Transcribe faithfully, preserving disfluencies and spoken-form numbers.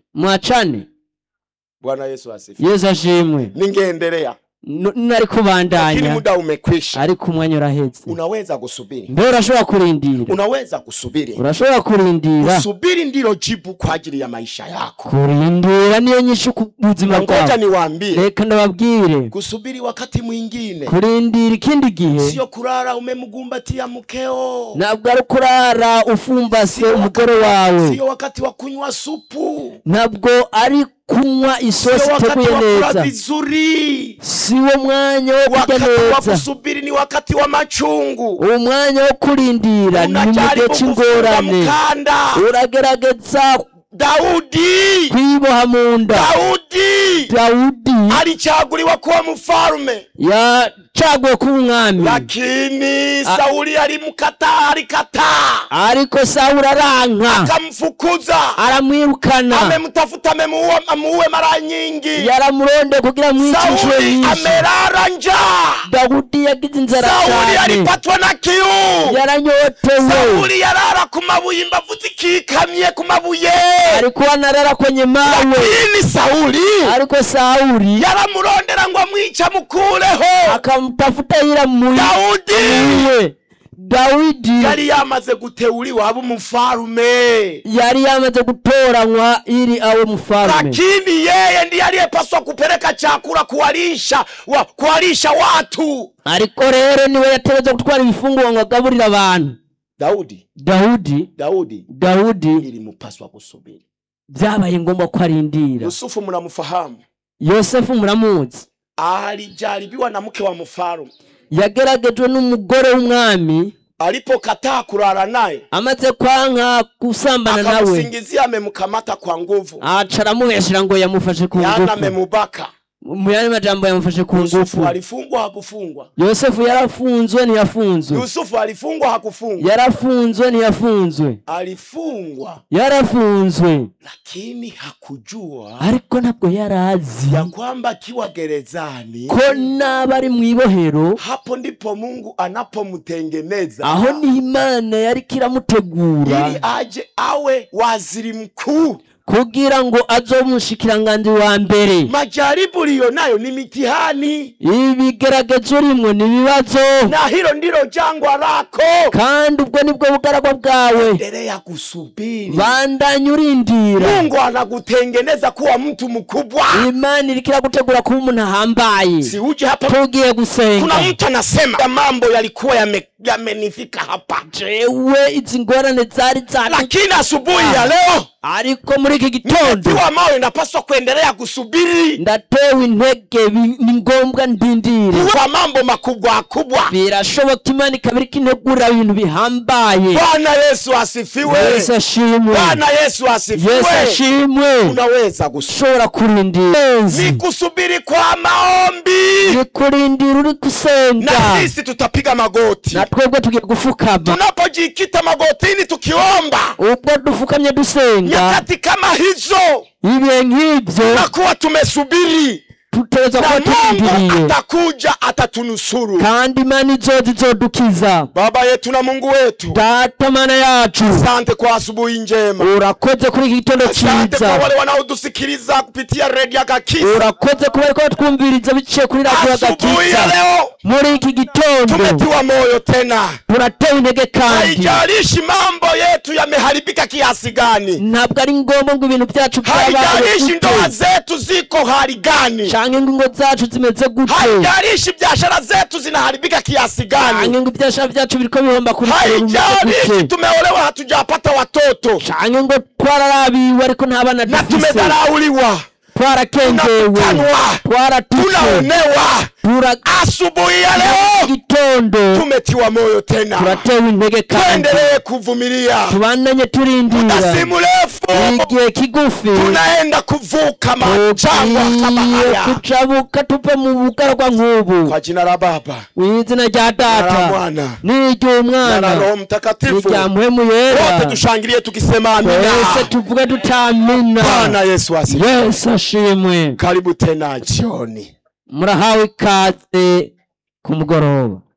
mwachane. Bwana Yesu asifiwe. Yesu ashimwe. Ningeendelea nari kubandanya, lakini muda umekwisha. Ariko umwanya uraheze. Unaweza kusubiri. Mbona urashobora kurindira? Unaweza kusubiri. Urashobora kurindira. Kusubiri ndilo jibu kwa ajili ya maisha yako. Kurindira niyo nyishu ku buzima bwawe. Ngoja niwaambie. Reka ndababwire. Kusubiri wakati mwingine. Kurindira ikindi gihe. Sio kurara umemgumbatia mkeo. Ntabwo ari kurara ufumbase umugore wawe. Sio wakati wa kunywa supu. Ntabwo ari kunywa isosi teguye neza. Siwo mwanya wo kurya neza. Wakati wa kusubiri ni wakati wa machungu. Umwanya wo kurindira ni mu gihe cy'ingorane. Uragerageza Daudi kwiboha mu nda. Daudi Daudi alichaguliwa kuwa mfalme. Ya chaguliwa kuwa umwami. Lakini Sauli alimkataa, alikataa. Ariko Sauli aranka. Akamfukuza. Aramwirukana. Amemtafuta, amemuua, amuue mara nyingi. Yaramuronde kugira mwicishe. Sauli amerara njaa. Daudi yagize inzara cyane. Sauli alipatwa na kiu. Yaranyotewe. Sauli yarara ku mabuye, imbavu zikikamye ku mabuye. Alikuwa analala kwenye mawe. Lakini Sauli Ariko Sauli yaramurondera ngo amwica mukureho. Akamtafuta ila muye. Daudi Daudi yari yamaze guteuliwa abe mfalme. Yari yamaze gutoranywa ili awe mfalme. Lakini yeye ndiye aliyepaswa kupeleka chakula kuwalisha wa, kuwalisha watu. Ariko rero niwe yategetswe gutwara ibifunguro ngo agaburira abantu. Daudi Daudi Daudi Daudi ilimupaswa kusubiri. Byabaye ngombwa ko arindira. Yusufu mnamufahamu. Yosefu muramuzi. Alijaribiwa na mke wa mfalme. Yageragejwe n'umugore w'umwami. Alipokataa kulala naye, amaze kwanka kusambana nawe, akamsingizia amemkamata kwa nguvu. Acara mubeshira ngo yamufashe ku nguvu. Yana amemubaka. Muyane majambo yamufashe ku nguvu. Yusufu alifungwa hakufungwa? Yosefu yarafunzwe ni yafunzwe. Yusufu alifungwa hakufungwa? Yarafunzwe ni yafunzwe. Alifungwa. Yarafunzwe. Lakini hakujua. Ariko ntabwo yarazi ya kwamba kiwa gerezani ko nabari mwibohero, hapo ndipo Mungu anapomtengeneza. Aho ni Imana yari kiramutegura ili aje awe waziri mkuu, kugira ngo azomushikiranganje wa mbere. Majaribu liyo nayo ni mitihani. Ibigeragezo rimwe ni bibazo. Na hilo ndilo jangwa lako. Kandi ubwo nibwo bugaragwa bwawe. Endelea kusubiri. Bandanya urindira. Mungu anakutengeneza kuwa mtu mkubwa. Imana irikira gutegura kuba umuntu ahambaye. Si uje hapa tugiye gusenga. Kuna mtu anasema ya mambo yalikuwa yame yamenifika hapa. Jewe izi ngorane zari zari. Lakini asubuhi ya leo, ariko muri iki gitondo, niwa moyo inapaswa kuendelea kusubiri. Ndatewe intege, ni ngombwa ndindire. Kwa mambo makubwa kubwa. Birashoboka Imana ikabiri kintegura ibintu bihambaye. Bwana Yesu asifiwe. Yesu ashimwe. Bwana Yesu asifiwe. Yesu ashimwe. Unaweza kushora kurindira. Ni kusubiri kwa maombi. Ni kurindira uri kusenga. Na sisi tutapiga magoti. Na twebwe tugiye gufukama. Tunapojikita magotini tukiomba, ubwo dufukamye dusenga, nyakati kama hizo, ibihe nk'ibyo, nakuwa tumesubiri. Tuteza kwa turindiriye. Atakuja atatunusuru. Kandi Imana izoza izodukiza. Baba yetu na Mungu wetu, Data Mana yacu, asante kwa asubuhi njema. Urakoze kuri iki gitondo cyiza. Asante kwa wale wanaotusikiliza kupitia Radio Agakiza. Urakoze kubera ko twumviriza biciye kuri Radio Agakiza. Asubuhi ya leo, muri iki gitondo, tumetiwa moyo tena. Turatewe intege kandi. Haijalishi mambo yetu yameharibika kiasi gani. Ntabwo ari ngombwa ngo ibintu byacu byabaye. Haijalishi ndoa zetu ziko hali gani. Canke ngo zacu zimeze gute. Haijalishi biashara zetu zinaharibika kiasi gani. Canke ngo biashara byacu biriko bihomba kuri tele. Haijalishi tumeolewa hatujapata watoto. Canke ngo twararabiwe ariko nta bana dufise. Na tumedharauliwa. Twarakengewe. Twaratushwe. Tunaonewa. Tura asubuhi ya leo gitondo, tumetiwa moyo tena. Turatewe intege kandi. Tuendelee kuvumilia. Tubandanye turindira. Muda si mrefu. Igihe kigufi. Tunaenda kuvuka majangwa kama haya. Kuchabuka tupe mu bugaragwa nk'ubu. Kwa jina la Baba, izina rya Data, n'iry'Umwana, na Roho Mtakatifu, n'irya Mpwemu Yera. Wote tushangilie tukisema amina. Twese tuvuge tutamina. Bwana Yesu asifiwe. Yesu ashimwe. Karibu tena jioni. Murahawe ikaze ku mugoroba.